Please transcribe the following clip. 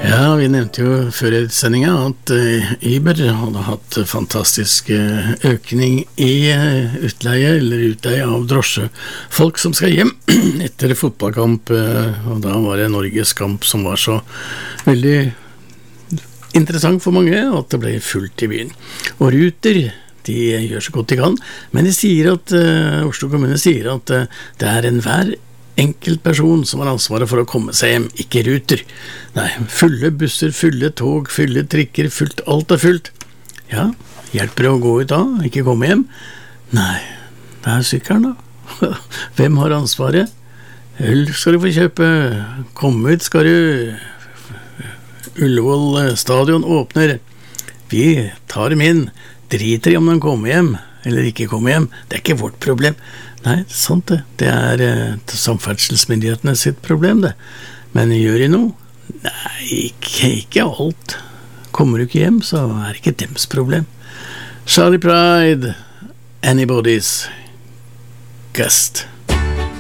Ja, vi nevnte jo før I sendingen at Uber hadde hatt fantastisk økning I utleie eller utleie av drosje. Folk som skal hjem etter fotballkamp, og da var det Norges kamp som var så veldig interessant for mange at det ble fullt I byen. Og Ruter, de gjør så godt de kan, men de sier at, Oslo kommune sier at det enhver enkelt person som har ansvaret for å komme seg hjem, ikke Ruter. Nei, fulle busser, fulle tog, fulle trikker, fullt, alt fullt. Ja, hjelper det å gå ut da, ikke komme hjem? Nei, det sykkelen da. Hvem har ansvaret? Øl skal du få kjøpe, komme ut skal du. Ullevål stadion åpner. Vi tar dem inn, driter I om de kommer hjem, eller ikke kommer hjem. Det ikke vårt problem. Nei, sant det. Det samferdselsmyndighetene sitt problem, det. Men gjør de noe? Nei, ikke alt. Kommer du ikke hjem, så det ikke dems problem. Charlie Pride, Anybody's Guest.